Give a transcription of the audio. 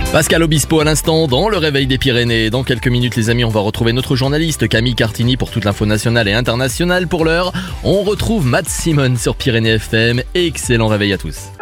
Pascal Obispo à l'instant dans le réveil des Pyrénées. Dans quelques minutes les amis, on va retrouver notre journaliste Camille Cartini pour toute l'info nationale et internationale. Pour l'heure, on retrouve Matt Simon sur Pyrénées FM. Excellent réveil à tous.